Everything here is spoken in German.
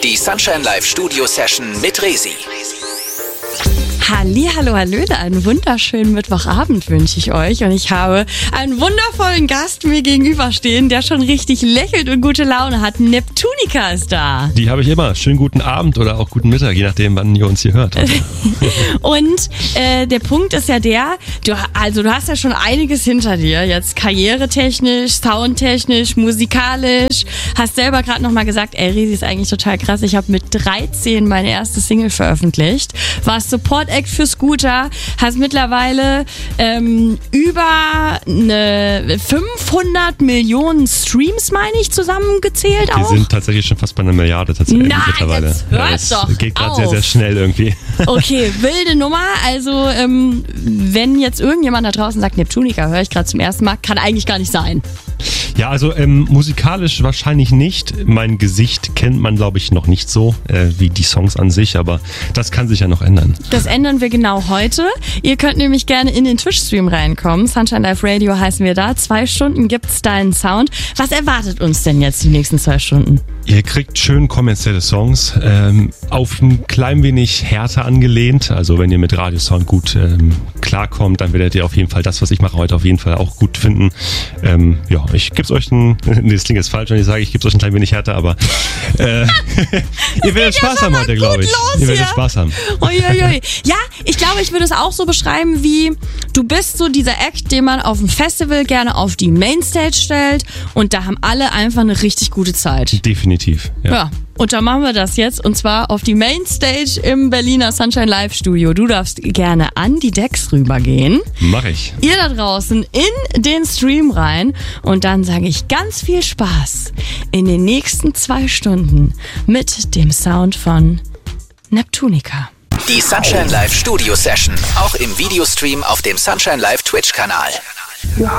Die Sunshine Live Studio Session mit Resi. Hallihallo, hallöle, einen wunderschönen Mittwochabend wünsche ich euch und ich habe einen wundervollen Gast mir gegenüberstehen, der schon richtig lächelt und gute Laune hat. Neptunica ist da. Die habe ich immer. Schönen guten Abend oder auch guten Mittag, je nachdem, wann ihr uns hier hört. Und der Punkt ist ja der, du hast ja schon einiges hinter dir, jetzt karrieretechnisch, soundtechnisch, musikalisch. Hast selber gerade nochmal gesagt, ey, Resi ist eigentlich total krass. Ich habe mit 13 meine erste Single veröffentlicht, warst Support-Act für Scooter, hast mittlerweile über 500 Millionen Streams, meine ich, zusammengezählt auch. Die sind tatsächlich schon fast bei 1 Milliarde tatsächlich mittlerweile. Jetzt hört doch Es geht gerade auf. sehr, sehr schnell irgendwie. Okay, wilde Nummer. Also, wenn jetzt irgendjemand da draußen sagt, Neptunica höre ich gerade zum ersten Mal, kann eigentlich gar nicht sein. Ja, also musikalisch wahrscheinlich nicht. Mein Gesicht kennt man, glaube ich, noch nicht so wie die Songs an sich, aber das kann sich ja noch ändern. Das ändern wir genau heute. Ihr könnt nämlich gerne in den Twitch-Stream reinkommen. Sunshine Live Radio heißen wir da. 2 Stunden gibt's deinen Sound. Was erwartet uns denn jetzt die nächsten 2 Stunden? Ihr kriegt schön kommerzielle Songs, auf ein klein wenig härter angelehnt. Also wenn ihr mit Radiosound gut klarkommt, dann werdet ihr auf jeden Fall das, was ich mache, heute auf jeden Fall auch gut finden. Ja, ich gebe es euch das klingt jetzt falsch, wenn ich sage, ich gebe es euch ein klein wenig härter, aber ihr werdet Spaß haben heute, glaube ich. Ihr werdet Spaß haben. Uiuiui. Ja, ich glaube, ich würde es auch so beschreiben wie, du bist so dieser Act, den man auf dem Festival gerne auf die Mainstage stellt und da haben alle einfach eine richtig gute Zeit. Definitiv, Ja. Und da machen wir das jetzt und zwar auf die Mainstage im Berliner Sunshine Live Studio. Du darfst gerne an die Decks rübergehen. Mach ich. Ihr da draußen in den Stream rein und dann sage ich ganz viel Spaß in den nächsten 2 Stunden mit dem Sound von Neptunica. Die Sunshine Live Studio Session, auch im Videostream auf dem Sunshine Live Twitch-Kanal.